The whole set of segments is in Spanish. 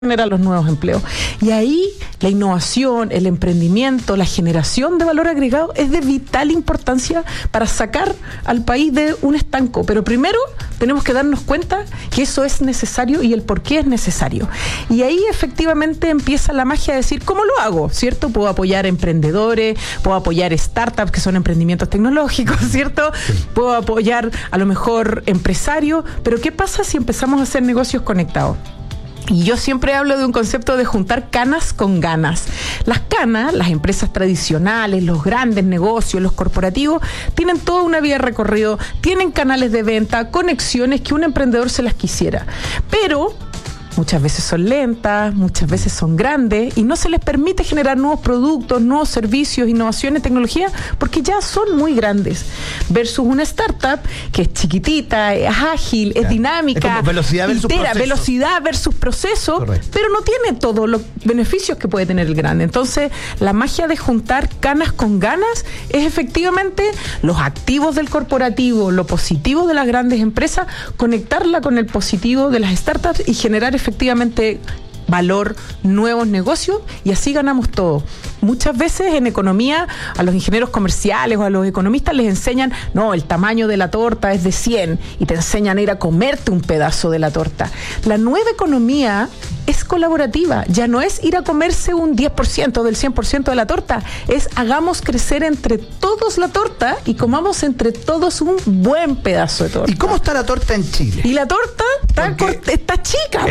genera los nuevos empleos. Y ahí la innovación, el emprendimiento, la generación de valor agregado es de vital importancia para sacar al país de un estanco. Pero primero tenemos que darnos cuenta que eso es necesario y el por qué es necesario. Y ahí efectivamente empieza la magia de decir, ¿cómo lo hago? ¿Cierto? Puedo apoyar emprendedores, puedo apoyar startups que son emprendimientos tecnológicos, ¿cierto? Puedo apoyar a lo mejor empresarios, pero ¿qué pasa si empezamos a hacer negocios conectados? Y yo siempre hablo de un concepto de juntar canas con ganas. Las canas, las empresas tradicionales, los grandes negocios, los corporativos, tienen toda una vía de recorrido, tienen canales de venta, conexiones que un emprendedor se las quisiera. Pero muchas veces son lentas, muchas veces son grandes y no se les permite generar nuevos productos, nuevos servicios, innovaciones, tecnología, porque ya son muy grandes. Versus una startup que es chiquitita, es ágil, es dinámica, es como velocidad versus proceso. Velocidad versus proceso, correcto, pero no tiene todos los beneficios que puede tener el grande. Entonces, la magia de juntar canas con ganas es efectivamente los activos del corporativo, lo positivo de las grandes empresas, conectarla con el positivo de las startups y generar efectivamente valor, nuevos negocios, y así ganamos todo. Muchas veces en economía a los ingenieros comerciales o a los economistas les enseñan, no, el tamaño de la torta es de 100 y te enseñan a ir a comerte un pedazo de la torta. La nueva economía es colaborativa, ya no es ir a comerse un 10% del 100% de la torta, es hagamos crecer entre todos la torta y comamos entre todos un buen pedazo de torta. ¿Y cómo está la torta en Chile? Y la torta está chica,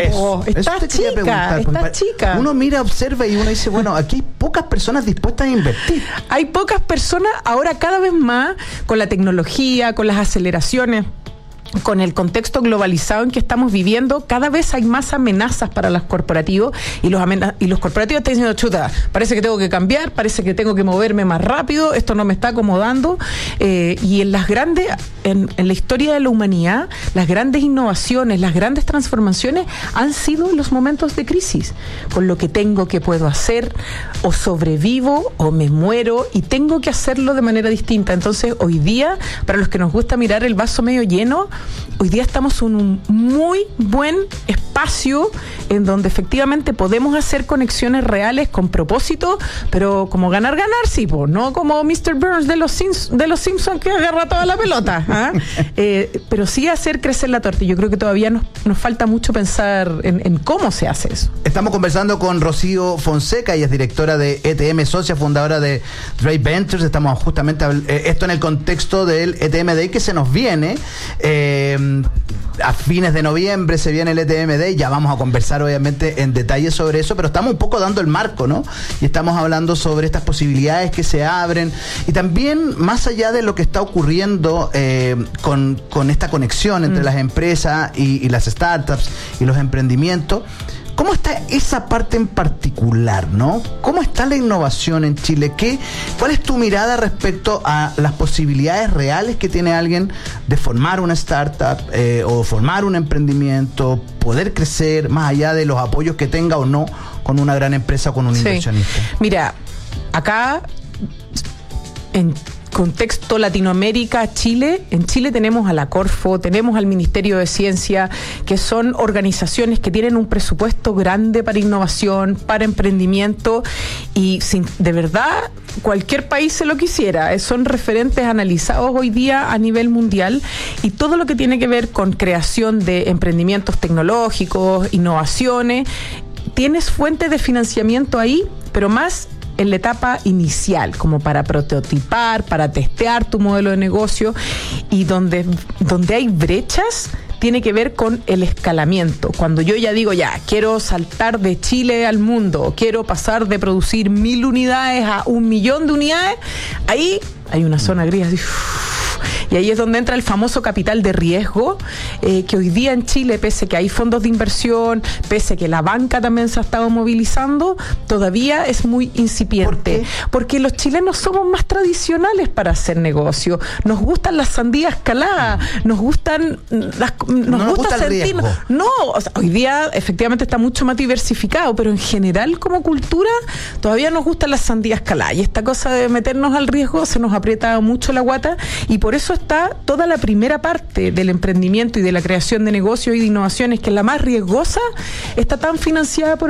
está chica. Uno mira, observa y uno dice, bueno, aquí hay pocas personas dispuestas a invertir. Hay pocas personas, ahora cada vez más, con la tecnología, con las aceleraciones, con el contexto globalizado en que estamos viviendo, cada vez hay más amenazas para los corporativos y los corporativos están diciendo, chuta, parece que tengo que cambiar, parece que tengo que moverme más rápido, esto no me está acomodando, y en las grandes, en la historia de la humanidad, las grandes innovaciones, las grandes transformaciones han sido en los momentos de crisis, con lo que tengo que puedo hacer, o sobrevivo o me muero, y tengo que hacerlo de manera distinta. Entonces hoy día, para los que nos gusta mirar el vaso medio lleno, hoy día estamos en un muy buen espacio en donde efectivamente podemos hacer conexiones reales con propósito, pero como ganar, sí, no como Mr. Burns de los Simpsons que agarra toda la pelota, pero sí hacer crecer la torta. Yo creo que todavía nos falta mucho pensar en cómo se hace eso. Estamos conversando con Rocío Fonseca, ella es directora de ETM, socia fundadora de Drake Ventures. Estamos justamente esto en el contexto del ETM Day que se nos viene. A fines de noviembre se viene el ETM Day, ya vamos a conversar obviamente en detalle sobre eso, pero estamos un poco dando el marco, ¿no? Y estamos hablando sobre estas posibilidades que se abren y también más allá de lo que está ocurriendo con esta conexión entre las empresas y las startups y los emprendimientos. ¿Cómo está esa parte en particular, no? ¿Cómo está la innovación en Chile? ¿Cuál es tu mirada respecto a las posibilidades reales que tiene alguien de formar una startup o formar un emprendimiento, poder crecer más allá de los apoyos que tenga o no con una gran empresa o con un inversionista? Mira, acá en contexto Latinoamérica, Chile, en Chile tenemos a la Corfo, tenemos al Ministerio de Ciencia, que son organizaciones que tienen un presupuesto grande para innovación, para emprendimiento, y de verdad cualquier país se lo quisiera, son referentes analizados hoy día a nivel mundial, y todo lo que tiene que ver con creación de emprendimientos tecnológicos, innovaciones, tienes fuentes de financiamiento ahí, pero más en la etapa inicial, como para prototipar, para testear tu modelo de negocio, y donde hay brechas, tiene que ver con el escalamiento. Cuando yo ya digo, ya, quiero saltar de Chile al mundo, quiero pasar de producir 1.000 unidades a 1.000.000 de unidades, ahí hay una zona gris así. Y ahí es donde entra el famoso capital de riesgo, que hoy día en Chile, pese que hay fondos de inversión, pese que la banca también se ha estado movilizando, todavía es muy incipiente. ¿Por qué? Porque los chilenos somos más tradicionales para hacer negocio. Nos gustan las sandías caladas, nos gusta sentirnos. No, o sea, hoy día efectivamente está mucho más diversificado, pero en general como cultura todavía nos gustan las sandías caladas. Y esta cosa de meternos al riesgo se nos aprieta mucho la guata, y por eso está toda la primera parte del emprendimiento y de la creación de negocios y de innovaciones, que es la más riesgosa, está tan financiada por